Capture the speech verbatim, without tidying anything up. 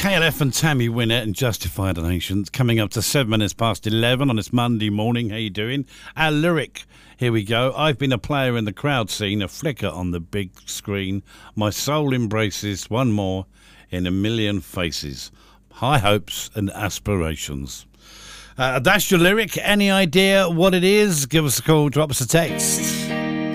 K L F and Tammy Wynette and Justified Nations coming up to seven minutes past eleven on this Monday morning. How you doing? Our lyric, here we go. I've been a player in the crowd scene, a flicker on the big screen. My soul embraces one more in a million faces. High hopes and aspirations. Uh, that's your lyric. Any idea what it is? Give us a call, drop us a text.